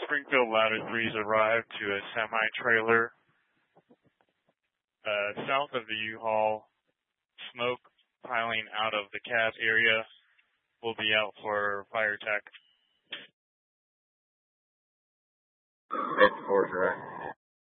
Springfield Ladder 3's arrived to a semi-trailer south of the U-Haul. Smoke piling out of the cab area. Will be out for fire tech. It's 4 track.